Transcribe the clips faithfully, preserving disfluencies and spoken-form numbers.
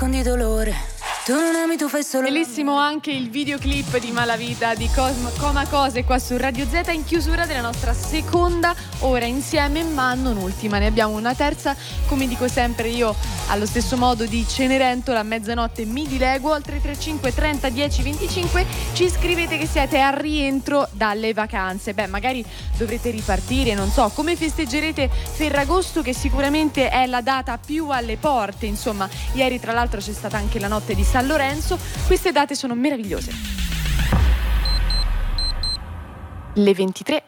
nascondi dolore. Tu non ami, tu fai solo. Bellissimo anche il videoclip di Malavita di Cosma, Coma Cose qua su Radio Z, in chiusura della nostra seconda ora insieme, ma non ultima. Ne abbiamo una terza, come dico sempre io, allo stesso modo di Cenerentola, a mezzanotte mi dileguo. Al tre tre cinque trenta dieci venticinque ci scrivete che siete a rientro dalle vacanze. Beh, magari dovrete ripartire, non so, come festeggerete Ferragosto, che sicuramente è la data più alle porte. Insomma, ieri tra l'altro c'è stata anche la notte di San Lorenzo. Queste date sono meravigliose. Le ventitré.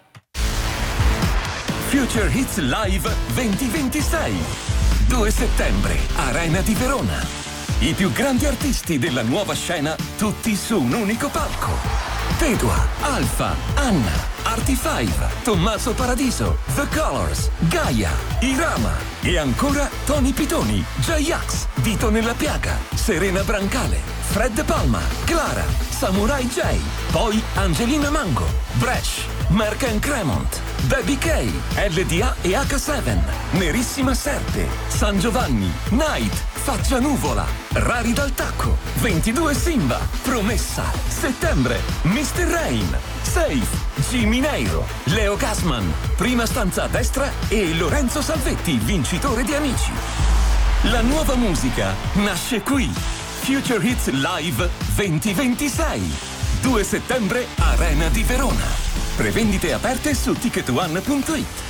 Future Hits Live duemilaventisei. due settembre, Arena di Verona. I più grandi artisti della nuova scena, tutti su un unico palco. Tedua, Alfa, Anna, Artifive, Tommaso Paradiso, The Colors, Gaia, Irama e ancora Tony Pitoni, J-Ax, Dito nella Piaga, Serena Brancale, Fred Palma, Clara, Samurai J, poi Angelina Mango, Bresh, Mark and Cremont, Baby K, L D A e H sette, Nerissima Serpe, San Giovanni, Night, Faccia Nuvola, Rari dal Tacco, ventidue Simba, Promessa, Settembre, mister Rain, Safe, Jimmy Neiro, Leo Gassman, Prima stanza a destra e Lorenzo Salvetti, vincitore di Amici. La nuova musica nasce qui. Future Hits Live duemilaventisei. due settembre, Arena di Verona. Prevendite aperte su ticket one punto it.